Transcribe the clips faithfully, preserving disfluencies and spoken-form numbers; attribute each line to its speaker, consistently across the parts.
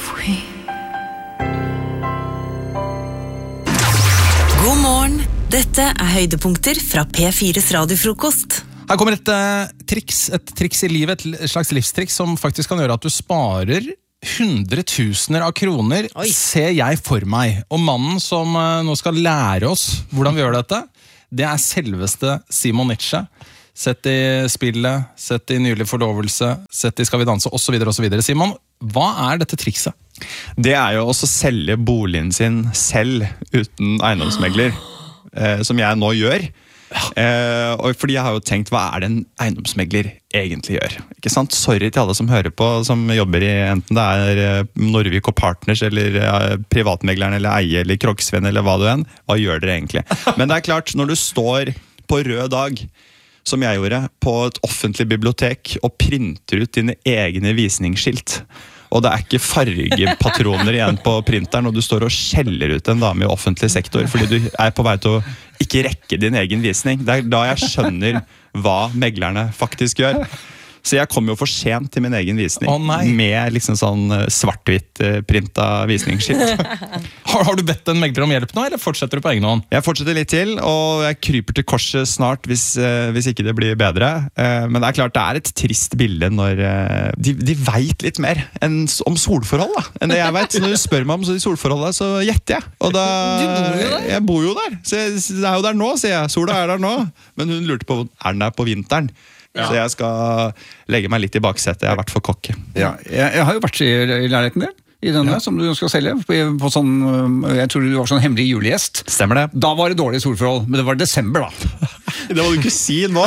Speaker 1: God morgen, dette er høydepunkter fra P fires radiofrokost.
Speaker 2: Her kommer et uh, triks, et triks i livet, et slags livstriks som faktisk kan gjøre at du sparer hundretusener av kroner, Oi. Ser jeg for meg. Og mannen som uh, nå skal lære oss hvordan vi gjør dette, det er selveste Simon Nietzsche. Sett i spillet, sett i nylig forlovelse, sett i Skal vi danse, og så videre og så videre. Simon, hva er dette trikset?
Speaker 3: Det er jo også å selge boligen sin selv uten eiendomsmegler, eh, som jeg nå gjør. Eh, og fordi jeg har jo tenkt, hva er det en eiendomsmegler egentlig gjør? Ikke sant? Sorry til alle som hører på, som jobber i enten det er eh, Norvik og Partners, eller eh, privatmegleren, eller Eie, eller Krogsvenn, eller hva du enn. Hva gjør dere egentlig? Men det er klart, når du står på rød dag, som jeg gjorde, på et offentlig bibliotek og printer ut dine egne visningsskilt. Og det er ikke fargepatroner igjen på printeren, og du står og skjeller ut en dame i offentlig sektor, fordi du er på vei til å ikke rekke din egen visning. Det er da jeg skjønner hva meglerne faktisk gjør. Så jeg kom jo for sent til min egen visning,
Speaker 2: oh,
Speaker 3: med liksom sånn svart-hvitt printa visningsskilt.
Speaker 2: har, har du bedt en megler om hjelp nå, eller fortsetter du på egen hånd?
Speaker 3: Jeg fortsetter litt til, og jeg kryper til korset snart hvis, hvis ikke det blir bedre. Men det er klart, det er et trist bilde når de, de vet litt mer enn, om solforhold da, enn det jeg vet. Når du spør meg om de solforholdene, så gjetter jeg. Og da,
Speaker 4: du bor jo der.
Speaker 3: Jeg bor jo der. Så jeg, det er jo der nå, sier jeg. Sola er der nå. Men hun lurte på, er den der på vinteren? Ja. Så jeg skal legge meg litt i baksetet. Jeg har vært for kokke.
Speaker 4: Ja, jeg, jeg har jo vært i, i leiligheten din, i denne, ja. Som du skal selge. På, på sånn, jeg tror du var sånn hemmelig julegjest.
Speaker 3: Stemmer det.
Speaker 4: Da var det dårlig solforhold, men det var desember da.
Speaker 3: Det må du ikke si nå.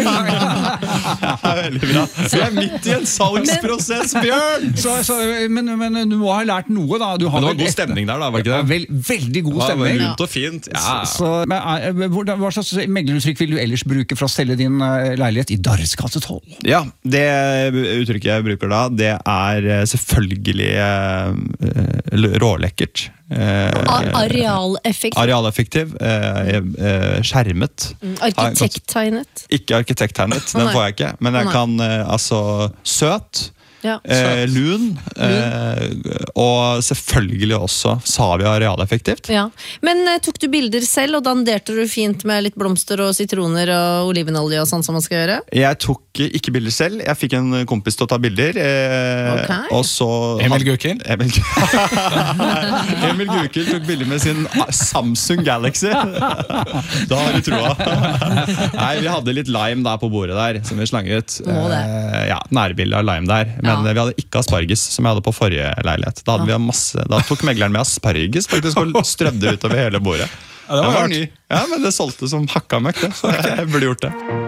Speaker 3: Ja, veldig bra. Vi er midt i en salgsprosess, Bjørn.
Speaker 4: Så, så, men, men du må ha lært noe da. Du har
Speaker 3: men det var god stemning der da, var ikke det?
Speaker 4: Vel, veldig god stemning.
Speaker 3: Lunt og fint. Ja.
Speaker 4: Så, men, er, hva slags megleruttrykk vil du ellers bruke for å selge din leilighet i Darres gate tolv?
Speaker 3: Ja, det uttrykket jeg bruker da, det er selvfølgelig uh, rålekkert.
Speaker 5: Uh, Arealeffektiv.
Speaker 3: Arealeffektiv, uh, uh, skjermet.
Speaker 5: Mm, arkitekttegnet.
Speaker 3: Ikke arkitekttegnet, den får jeg ikke. Men jeg kan, uh, altså, søt.
Speaker 5: Ja,
Speaker 3: eh, lun, eh, og selvfølgelig også sa vi arealeffektivt.
Speaker 5: Ja. Men eh, tok du bilder selv, og danderte du fint med litt blomster og sitroner og olivenolje og sånn som man skal gjøre?
Speaker 3: Jeg tok ikke bilder selv, jeg fikk en kompis til å ta bilder. Eh,
Speaker 5: okay.
Speaker 3: Og så
Speaker 2: Emil Gukild?
Speaker 3: Emil, Emil Gukild tok bilder med sin Samsung Galaxy. Da har du troa. Nei, vi hadde litt lime der på bordet der, som vi slang ut. Eh, ja, nærbilde av lime der. Men ja. Vi hadde ikke asparges, som jeg hadde på forrige leilighet. Da, hadde ja. vi masse, da tok megleren med asparges faktisk, og strødde utover hele bordet.
Speaker 2: Ja, det var,
Speaker 3: det var ny. Ja, men det solgte som hakka møkk, det. Så jeg burde gjort det.